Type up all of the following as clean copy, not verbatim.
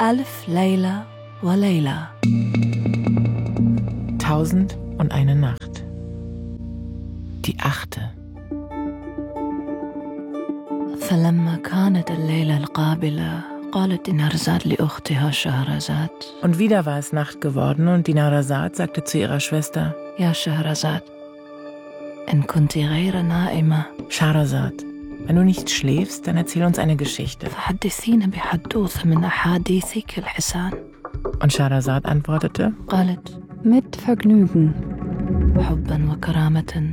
ألف ليلة وليلة. 1001 Nacht. Die 8. فلما كانت الليلة القابلة قالت دينارزاد لأختها شهرزاد. Und wieder war es Nacht geworden und Dinarzad sagte zu ihrer Schwester: يا شهرزاد إن كنت غير نائمة Scheherazad, wenn du nicht schläfst, dann erzähl uns eine Geschichte. فحدثينا بحدوث من أحاديثك الحسان. Und Scheherazad antwortete: قالت mit Vergnügen حبا وكرامة.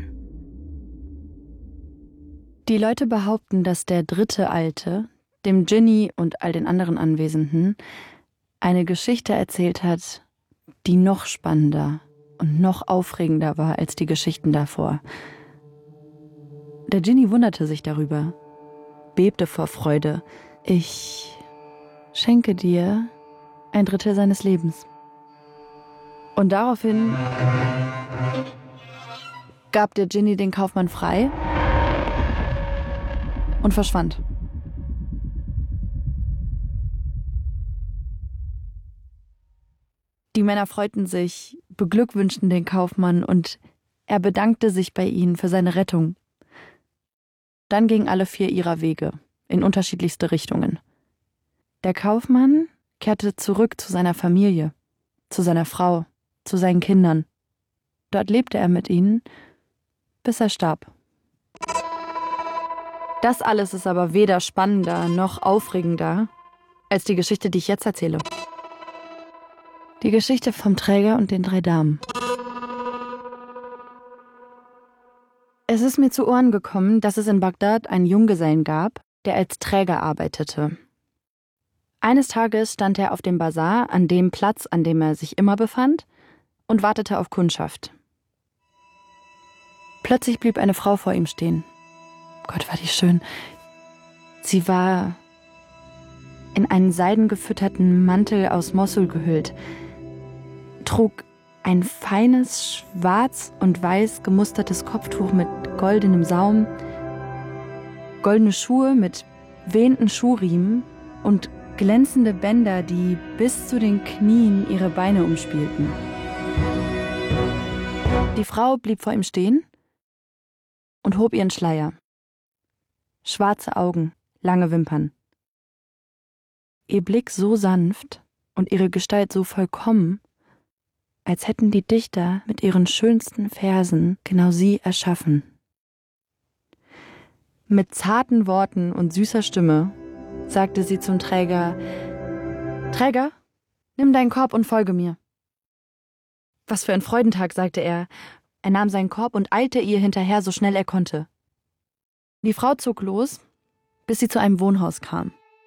Die Leute behaupten, dass der dritte Alte dem Dschinni und all den anderen Anwesenden eine Geschichte erzählt hat, die noch spannender und noch aufregender war als die Geschichten davor. Der Dschinni wunderte sich darüber, bebte vor Freude. Ich schenke dir 1/3 seines Lebens. Und daraufhin gab der Dschinni den Kaufmann frei und verschwand. Die Männer freuten sich, beglückwünschten den Kaufmann und er bedankte sich bei ihnen für seine Rettung. Dann gingen alle 4 ihrer Wege, in unterschiedlichste Richtungen. Der Kaufmann kehrte zurück zu seiner Familie, zu seiner Frau, zu seinen Kindern. Dort lebte er mit ihnen, bis er starb. Das alles ist aber weder spannender noch aufregender als die Geschichte, die ich jetzt erzähle. Die Geschichte vom Träger und den 3 Damen. Es ist mir zu Ohren gekommen, dass es in Bagdad einen Junggesellen gab, der als Träger arbeitete. Eines Tages stand er auf dem Basar, an dem Platz, an dem er sich immer befand, und wartete auf Kundschaft. Plötzlich blieb eine Frau vor ihm stehen. Gott, war die schön. Sie war in einen seidengefütterten Mantel aus Mossul gehüllt, trug ein feines, schwarz und weiß gemustertes Kopftuch mit goldenem Saum, goldene Schuhe mit wehenden Schuhriemen und glänzende Bänder, die bis zu den Knien ihre Beine umspielten. Die Frau blieb vor ihm stehen und hob ihren Schleier. Schwarze Augen, lange Wimpern. Ihr Blick so sanft und ihre Gestalt so vollkommen, als hätten die Dichter mit ihren schönsten Versen genau sie erschaffen. Mit zarten Worten und süßer Stimme sagte sie zum Träger: »Träger, nimm deinen Korb und folge mir.« Was für ein Freudentag, sagte er. Er nahm seinen Korb und eilte ihr hinterher, so schnell er konnte. Die Frau zog los, bis sie zu einem Wohnhaus kam.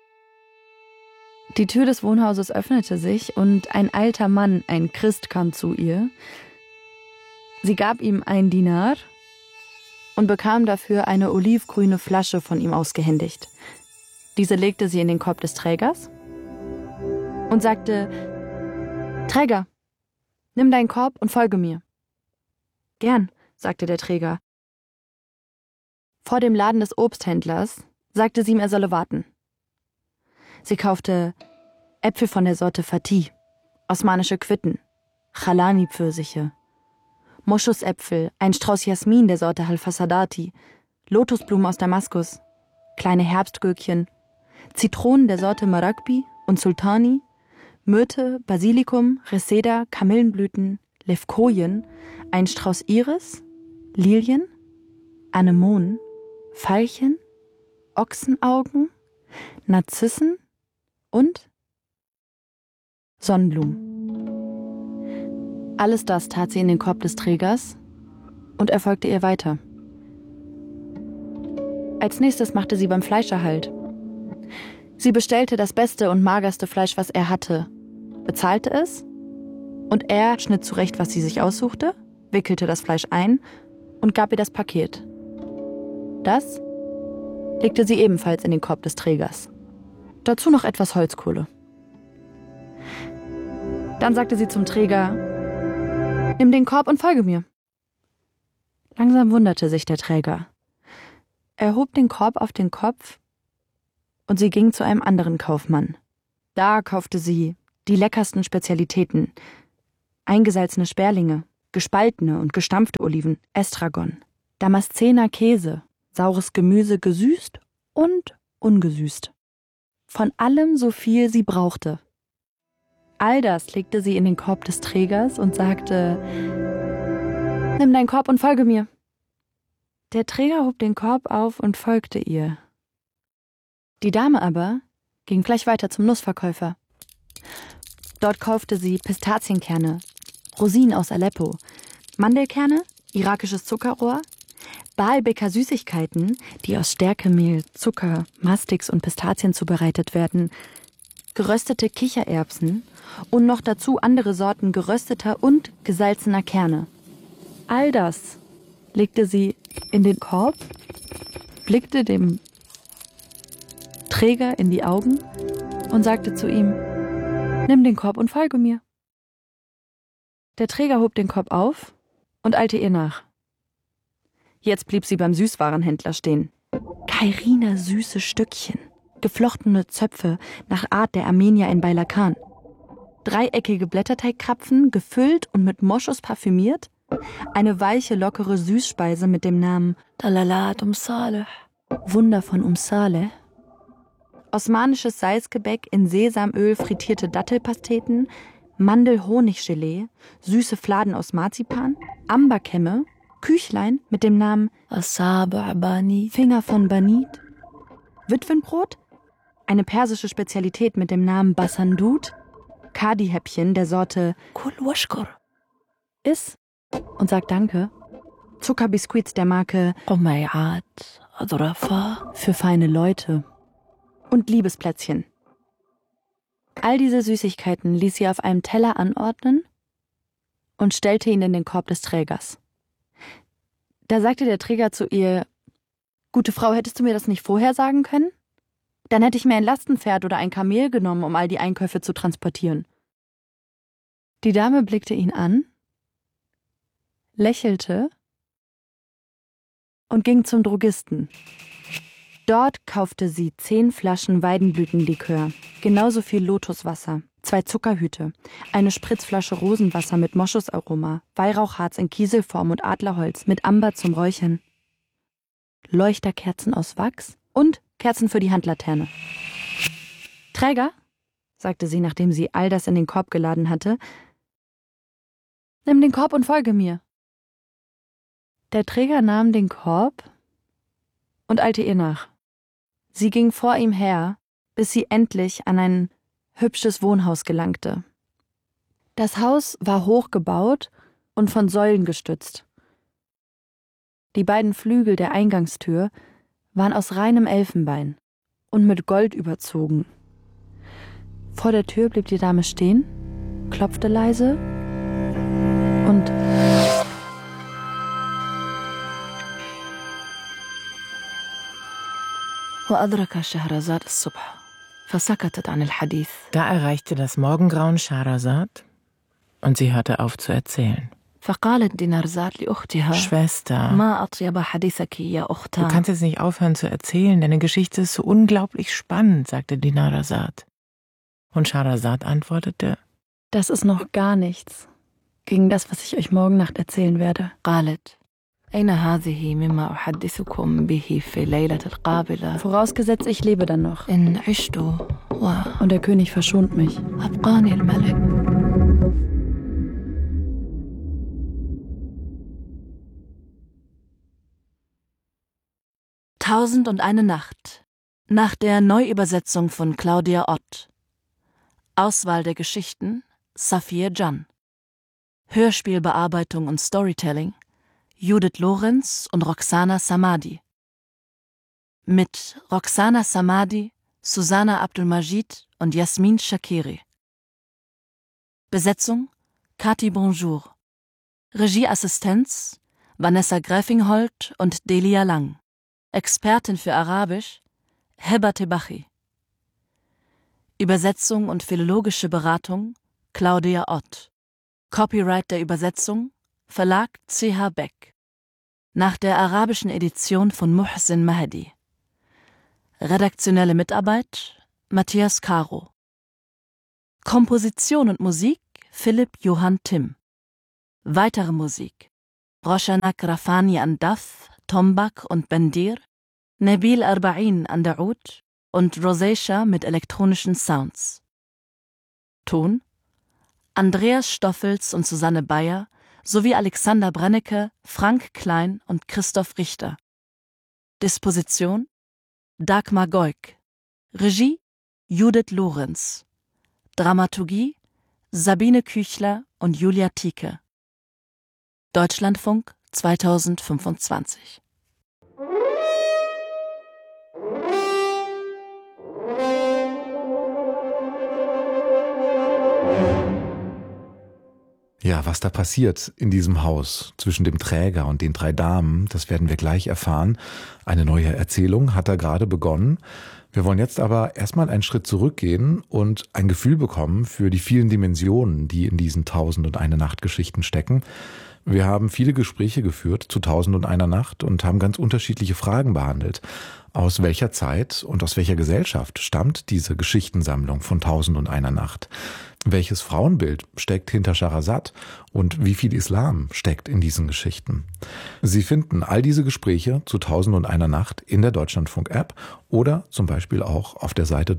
Die Tür des Wohnhauses öffnete sich und ein alter Mann, ein Christ, kam zu ihr. Sie gab ihm 1 Dinar und bekam dafür eine olivgrüne Flasche von ihm ausgehändigt. Diese legte sie in den Korb des Trägers und sagte: »Träger, nimm deinen Korb und folge mir.« »Gern«, sagte der Träger. Vor dem Laden des Obsthändlers sagte sie ihm, er solle warten. Sie kaufte Äpfel von der Sorte Fatih, osmanische Quitten, Chalani-Pfirsiche, Moschusäpfel, ein Strauß Jasmin der Sorte Halfasadati, Lotusblumen aus Damaskus, kleine Herbstgürkchen, Zitronen der Sorte Maragbi und Sultani, Myrte, Basilikum, Reseda, Kamillenblüten, Levkojen, ein Strauß Iris, Lilien, Anemonen, Veilchen, Ochsenaugen, Narzissen und Sonnenblumen. Alles das tat sie in den Korb des Trägers und er folgte ihr weiter. Als nächstes machte sie beim Fleischer Halt. Sie bestellte das beste und magerste Fleisch, was er hatte, bezahlte es und er schnitt zurecht, was sie sich aussuchte, wickelte das Fleisch ein und gab ihr das Paket. Das legte sie ebenfalls in den Korb des Trägers. Dazu noch etwas Holzkohle. Dann sagte sie zum Träger: »Nimm den Korb und folge mir.« Langsam wunderte sich der Träger. Er hob den Korb auf den Kopf und sie ging zu einem anderen Kaufmann, Da kaufte sie die leckersten Spezialitäten. Eingesalzene Sperlinge, gespaltene und gestampfte Oliven, Estragon, Damaszener Käse, saures Gemüse gesüßt und ungesüßt. Von allem so viel sie brauchte. All das legte sie in den Korb des Trägers und sagte: »Nimm deinen Korb und folge mir.« Der Träger hob den Korb auf und folgte ihr. Die Dame aber ging gleich weiter zum Nussverkäufer. Dort kaufte sie Pistazienkerne, Rosinen aus Aleppo, Mandelkerne, irakisches Zuckerrohr, Baalbeker Süßigkeiten, die aus Stärkemehl, Zucker, Mastix und Pistazien zubereitet werden, geröstete Kichererbsen und noch dazu andere Sorten gerösteter und gesalzener Kerne. All das legte sie in den Korb, blickte dem Träger in die Augen und sagte zu ihm: »Nimm den Korb und folge mir.« Der Träger hob den Korb auf und eilte ihr nach. Jetzt blieb sie beim Süßwarenhändler stehen. Kairiner süße Stückchen, geflochtene Zöpfe nach Art der Armenier in Beilakan, dreieckige Blätterteigkrapfen, gefüllt und mit Moschus parfümiert, eine weiche, lockere Süßspeise mit dem Namen Dalalat Saleh, Wunder von Saleh, osmanisches Salzgebäck in Sesamöl frittierte Dattelpasteten, Mandel-Honig-Gelee, süße Fladen aus Marzipan, Amberkämme, Küchlein mit dem Namen Finger von Banit, Witwenbrot, eine persische Spezialität mit dem Namen Basandut, Kadi-Häppchen der Sorte Kul Washkur, iss und sag Danke, Zuckerbiskuits der Marke Umayat Adrafa für feine Leute und Liebesplätzchen. All diese Süßigkeiten ließ sie auf einem Teller anordnen und stellte ihn in den Korb des Trägers. Da sagte der Träger zu ihr: »Gute Frau, hättest du mir das nicht vorher sagen können? Dann hätte ich mir ein Lastenpferd oder ein Kamel genommen, um all die Einkäufe zu transportieren.« Die Dame blickte ihn an, lächelte und ging zum Drogisten. Dort kaufte sie 10 Flaschen Weidenblütenlikör, genauso viel Lotuswasser, 2 Zuckerhüte, eine Spritzflasche Rosenwasser mit Moschusaroma, Weihrauchharz in Kieselform und Adlerholz mit Amber zum Räuchern, Leuchterkerzen aus Wachs und Kerzen für die Handlaterne. »Träger«, sagte sie, nachdem sie all das in den Korb geladen hatte, »nimm den Korb und folge mir.« Der Träger nahm den Korb und eilte ihr nach. Sie ging vor ihm her, bis sie endlich an ein hübsches Wohnhaus gelangte. Das Haus war hoch gebaut und von Säulen gestützt. Die beiden Flügel der Eingangstür waren aus reinem Elfenbein und mit Gold überzogen. Vor der Tür blieb die Dame stehen, klopfte leise und Da erreichte das Morgengrauen Schahrazad und sie hörte auf zu erzählen. Schwester, du kannst jetzt nicht aufhören zu erzählen, deine Geschichte ist so unglaublich spannend, sagte Dinarzad. Und Schahrazad antwortete: Das ist noch gar nichts gegen das, was ich euch morgen Nacht erzählen werde. Vorausgesetzt, ich lebe dann noch. Und der König verschont mich. 1001 Nacht nach der Neuübersetzung von Claudia Ott. Auswahl der Geschichten Safiye Can. Hörspielbearbeitung und Storytelling Judith Lorenz und Roxana Samadi. Mit Roxana Samadi, Susanna Abdulmajid und Jasmin Shakiri. Besetzung Kati Bonjour. Regieassistenz Vanessa Gräfingholt und Delia Lang. Expertin für Arabisch Heba Tebachi. Übersetzung und philologische Beratung Claudia Ott. Copyright der Übersetzung Verlag CH Beck. Nach der arabischen Edition von Muhsin Mahdi. Redaktionelle Mitarbeit Matthias Caro. Komposition und Musik Philipp Johann Timm. Weitere Musik Roshanak Rafani an Daf, Tombak und Bendir, Nabil Arba'in an der Oud und Rosacea mit elektronischen Sounds. Ton Andreas Stoffels und Susanne Bayer sowie Alexander Brennecke, Frank Klein und Christoph Richter. Disposition Dagmar Goik. Regie Judith Lorenz. Dramaturgie Sabine Küchler und Julia Tieke. Deutschlandfunk 2025. Ja, was da passiert in diesem Haus zwischen dem Träger und den 3 Damen, das werden wir gleich erfahren. Eine neue Erzählung hat da gerade begonnen. Wir wollen jetzt aber erstmal einen Schritt zurückgehen und ein Gefühl bekommen für die vielen Dimensionen, die in diesen 1001 Nacht Geschichten stecken. Wir haben viele Gespräche geführt zu 1001 Nacht und haben ganz unterschiedliche Fragen behandelt. Aus welcher Zeit und aus welcher Gesellschaft stammt diese Geschichtensammlung von 1001 Nacht? Welches Frauenbild steckt hinter Schahrasad und wie viel Islam steckt in diesen Geschichten? Sie finden all diese Gespräche zu 1001 Nacht in der Deutschlandfunk-App oder zum Beispiel auch auf der Seite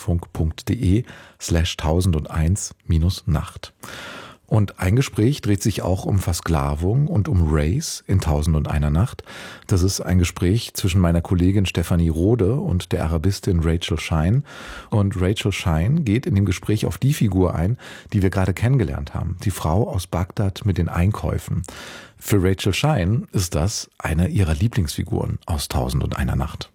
deutschlandfunk.de/1001-Nacht. Und ein Gespräch dreht sich auch um Versklavung und um Race in 1001 Nacht. Das ist ein Gespräch zwischen meiner Kollegin Stefanie Rode und der Arabistin Rachel Shine. Und Rachel Shine geht in dem Gespräch auf die Figur ein, die wir gerade kennengelernt haben. Die Frau aus Bagdad mit den Einkäufen. Für Rachel Shine ist das eine ihrer Lieblingsfiguren aus 1001 Nacht.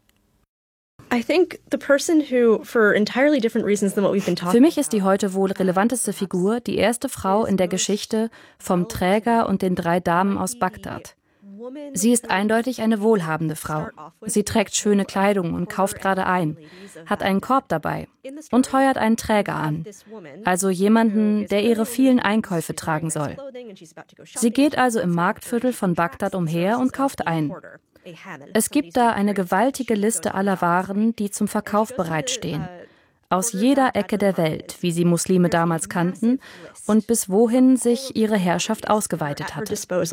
Für mich ist die heute wohl relevanteste Figur die erste Frau in der Geschichte vom Träger und den 3 Damen aus Bagdad. Sie ist eindeutig eine wohlhabende Frau. Sie trägt schöne Kleidung und kauft gerade ein, hat einen Korb dabei und heuert einen Träger an, also jemanden, der ihre vielen Einkäufe tragen soll. Sie geht also im Marktviertel von Bagdad umher und kauft ein. Es gibt da eine gewaltige Liste aller Waren, die zum Verkauf bereitstehen. Aus jeder Ecke der Welt, wie sie Muslime damals kannten und bis wohin sich ihre Herrschaft ausgeweitet hatte.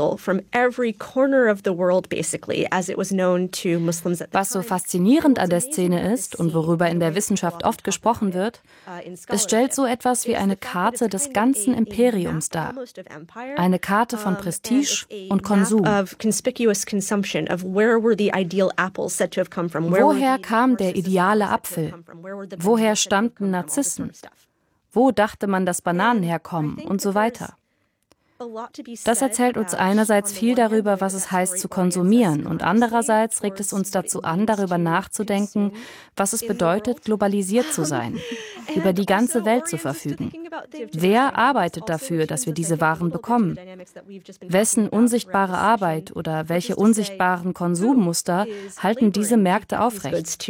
Was so faszinierend an der Szene ist und worüber in der Wissenschaft oft gesprochen wird, es stellt so etwas wie eine Karte des ganzen Imperiums dar. Eine Karte von Prestige und Konsum. Woher kam der ideale Apfel? Woher stammten Narzissen? Wo dachte man, dass Bananen herkommen und so weiter? Das erzählt uns einerseits viel darüber, was es heißt zu konsumieren und andererseits regt es uns dazu an, darüber nachzudenken, was es bedeutet, globalisiert zu sein, über die ganze Welt zu verfügen. Wer arbeitet dafür, dass wir diese Waren bekommen? Wessen unsichtbare Arbeit oder welche unsichtbaren Konsummuster halten diese Märkte aufrecht?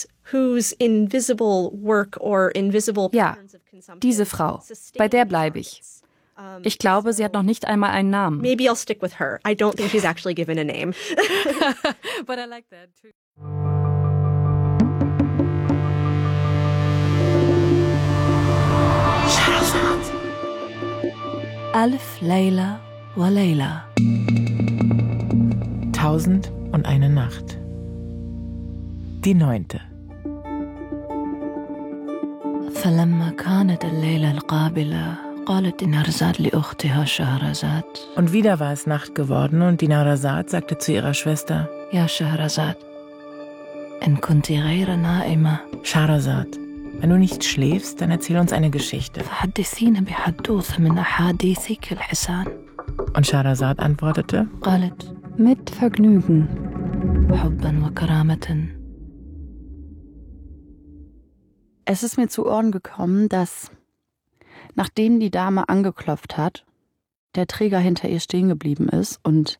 Ja, diese Frau, bei der bleibe ich. Ich glaube, sie hat noch nicht einmal einen Namen. Maybe I'll stick with her. I don't think she's actually given a name. But I like that too. Alf Layla wa Layla. 1001 Nacht. Die 9. فلما كانت الليلة القابلة قالت دينارزاد لأختها شهرزاد. Und wieder war es Nacht geworden und Dinarzad sagte zu ihrer Schwester: يا شهرزاد إن كنت غير نائمة. Schahrasad, wenn du nicht schläfst, dann erzähl uns eine Geschichte. فحدثينا بحدوثة من أحاديثك الحسان. Und Schahrasad antwortete: قالت Mit Vergnügen. حبا وكرامة. Es ist mir zu Ohren gekommen, dass, nachdem die Dame angeklopft hat, der Träger hinter ihr stehen geblieben ist und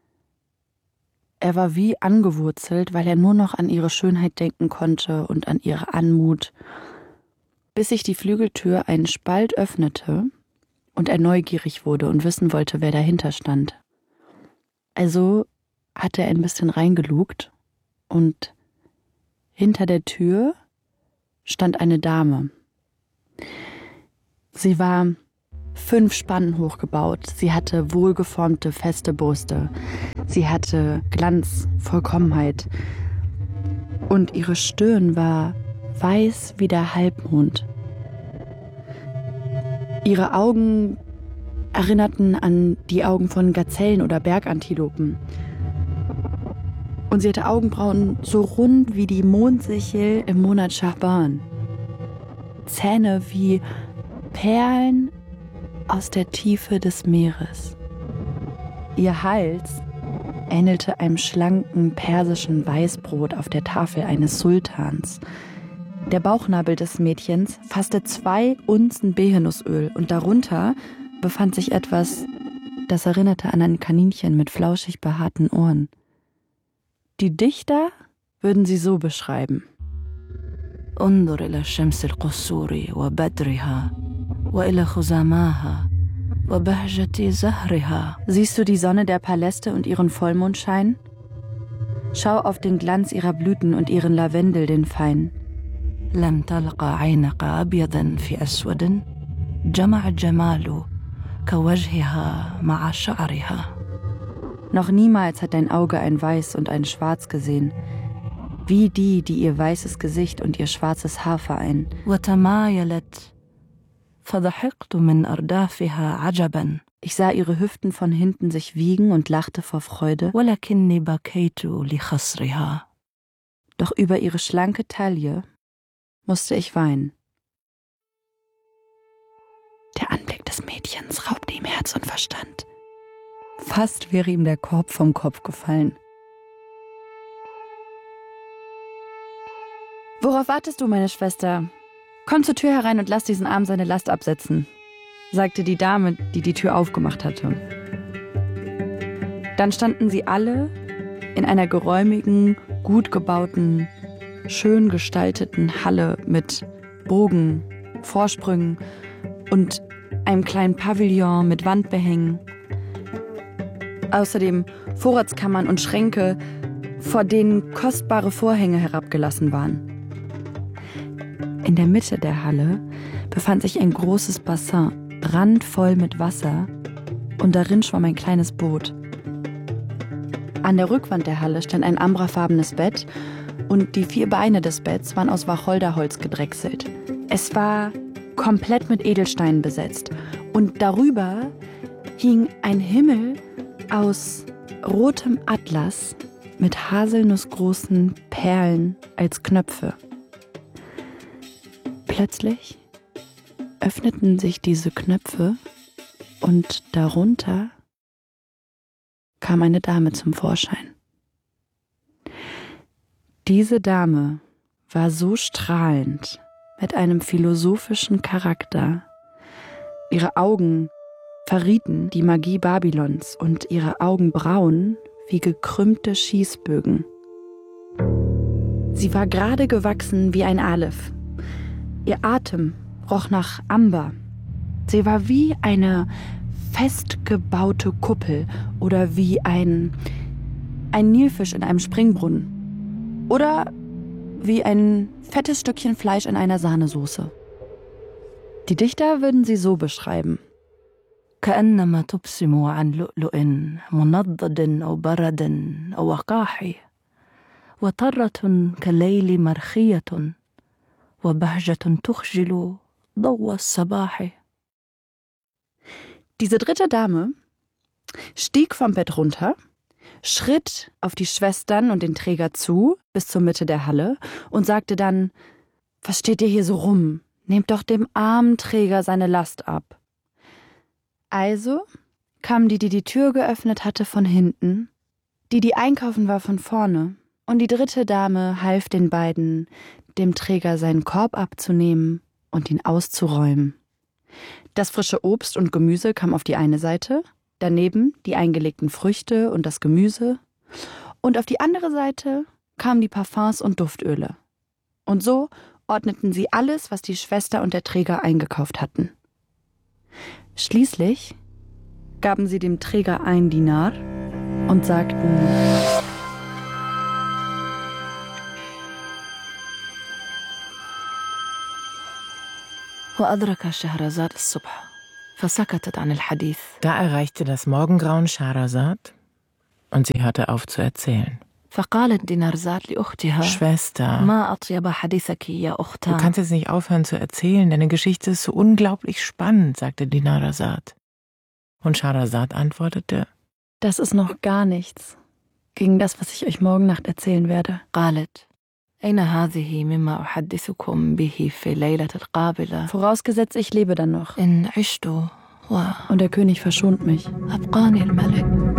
er war wie angewurzelt, weil er nur noch an ihre Schönheit denken konnte und an ihre Anmut, bis sich die Flügeltür einen Spalt öffnete und er neugierig wurde und wissen wollte, wer dahinter stand. Also hat er ein bisschen reingelugt und hinter der Tür stand eine Dame. Sie war 5 Spannen hoch gebaut. Sie hatte wohlgeformte, feste Brüste. Sie hatte Glanz, Vollkommenheit. Und ihre Stirn war weiß wie der Halbmond. Ihre Augen erinnerten an die Augen von Gazellen oder Bergantilopen. Und sie hatte Augenbrauen so rund wie die Mondsichel im Monat Schahban. Zähne wie Perlen aus der Tiefe des Meeres. Ihr Hals ähnelte einem schlanken persischen Weißbrot auf der Tafel eines Sultans. Der Bauchnabel des Mädchens fasste 2 Unzen Behenusöl und darunter befand sich etwas, das erinnerte an ein Kaninchen mit flauschig behaarten Ohren. Die Dichter würden sie so beschreiben. انظر إلى الشمس القصور وبدرها وإلى خزاماها وبهجة زهرها. Siehst du die Sonne der Paläste und ihren Vollmondschein? Schau auf den Glanz ihrer Blüten und ihren Lavendel, den fein. لم تلقى عينك أبيضا في أسود جمع الجمال كوجهها مع شعرها. Noch niemals hat dein Auge ein Weiß und ein Schwarz gesehen, wie die ihr weißes Gesicht und ihr schwarzes Haar vereinen. وتمايلت فضحكت من أردافها عجبا. Ich sah ihre Hüften von hinten sich wiegen und lachte vor Freude. ولكني بكيت لخصرها. Doch über ihre schlanke Taille musste ich weinen. Der Anblick des Mädchens raubte ihm Herz und Verstand. Fast wäre ihm der Korb vom Kopf gefallen. »Worauf wartest du, meine Schwester? Komm zur Tür herein und lass diesen Arm seine Last absetzen«, sagte die Dame, die die Tür aufgemacht hatte. Dann standen sie alle in einer geräumigen, gut gebauten, schön gestalteten Halle mit Bogen, Vorsprüngen und einem kleinen Pavillon mit Wandbehängen. Außerdem Vorratskammern und Schränke, vor denen kostbare Vorhänge herabgelassen waren. In der Mitte der Halle befand sich ein großes Bassin, randvoll mit Wasser, und darin schwamm ein kleines Boot. An der Rückwand der Halle stand ein ambrafarbenes Bett und die 4 Beine des Betts waren aus Wacholderholz gedrechselt. Es war komplett mit Edelsteinen besetzt und darüber hing ein Himmel aus rotem Atlas mit haselnussgroßen Perlen als Knöpfe. Plötzlich öffneten sich diese Knöpfe und darunter kam eine Dame zum Vorschein. Diese Dame war so strahlend, mit einem philosophischen Charakter. Ihre Augen verrieten die Magie Babylons und ihre Augenbrauen wie gekrümmte Schießbögen. Sie war gerade gewachsen wie ein Aleph. Ihr Atem roch nach Amber. Sie war wie eine festgebaute Kuppel oder wie ein Nilfisch in einem Springbrunnen oder wie ein fettes Stückchen Fleisch in einer Sahnesoße. Die Dichter würden sie so beschreiben. كأنما تبسم عن لؤلؤ منضد أو برد أو وقاح وطرة كالليل مرخية وبهجة تخجل ضوء الصباح. Diese dritte Dame stieg vom Bett runter, schritt auf die Schwestern und den Träger zu bis zur Mitte der Halle und sagte dann: »Was steht ihr hier so rum? Nehmt doch dem armen Träger seine Last ab.« Also kam die Tür geöffnet hatte, von hinten, die einkaufen war, von vorne, und die dritte Dame half den beiden, dem Träger seinen Korb abzunehmen und ihn auszuräumen. Das frische Obst und Gemüse kam auf die eine Seite, daneben die eingelegten Früchte und das Gemüse, und auf die andere Seite kamen die Parfums und Duftöle. Und so ordneten sie alles, was die Schwester und der Träger eingekauft hatten. Schließlich gaben sie dem Träger 1 Dinar und sagten: Da erreichte das Morgengrauen Schahrazad und sie hörte auf zu erzählen. Schwester, du kannst jetzt nicht aufhören zu erzählen, deine Geschichte ist so unglaublich spannend, sagte Dinarazad. Und Schahrazad antwortete, das ist noch gar nichts gegen das, was ich euch morgen Nacht erzählen werde. Vorausgesetzt, ich lebe dann noch. Und der König verschont mich.